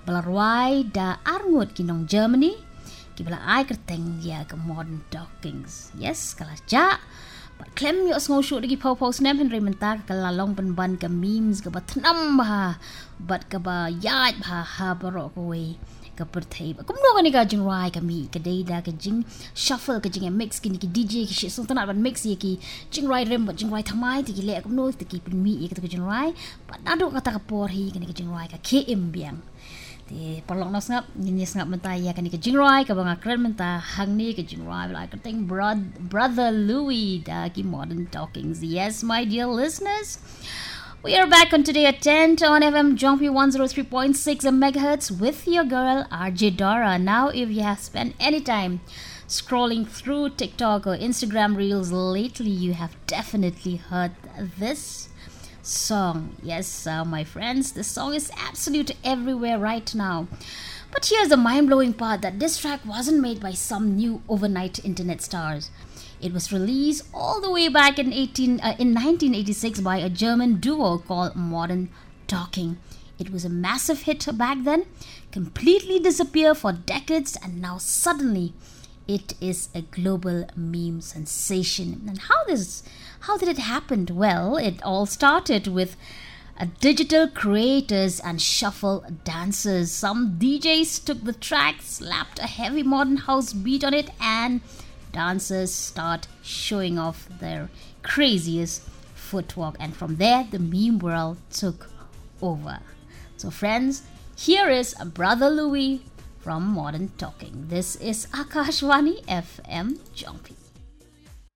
Balarwai da Arngut kinong Germany. Kibala ay kerteng ya ke Modern Talkings. Yes, kalah ja. But klem yo sngo shoot lagi pau snap Henry mentar kalalong ban ke memes ke batnam ba. But ke ba yat ba ha barok away. Ke pertai. Kum no kan ka jing rai kami ke data ke jing shuffle ke jing mix kini ke DJ ke shit song tanat ban mix ye ki jing rai rem but jing rai thamai ti ki le kum no ti ki pin mi ye ke jing rai. But nado kata ke por hi kini ke jing rai ka KM biang. Ti perlong nos ngap ni ngap mentai ya kani ke jing rai ka banga keren menta hang ni ke jing rai like thing brother Louis da ki Modern Talkings. Yes, my dear listeners, we are back on Today at 10 on FM Jumpy 103.6 MHz with your girl RJ Dora. Now, if you have spent any time scrolling through TikTok or Instagram Reels lately, you have definitely heard this song. Yes, my friends, this song is absolute everywhere right now. But here's the mind-blowing part, that this track wasn't made by some new overnight internet stars. It was released all the way back in 1986 by a German duo called Modern Talking. It was a massive hit back then, completely disappeared for decades, and now suddenly it is a global meme sensation. And how did it happen? Well, it all started with digital creators and shuffle dancers. Some DJs took the track, slapped a heavy modern house beat on it, and dancers start showing off their craziest footwork, and from there the meme world took over. So friends, here is Brother Louis from Modern Talking. This is Akashvani FM Jumpy.